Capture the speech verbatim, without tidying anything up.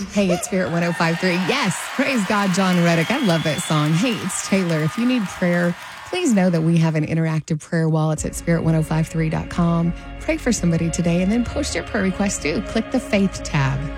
Hey, it's Spirit one oh five point three. Yes, praise God, John Reddick. I love that song. Hey, it's Taylor. If you need prayer, please know that we have an interactive prayer wall. It's at spirit one oh five three dot com. Pray for somebody today and then post your prayer request too. Click the faith tab.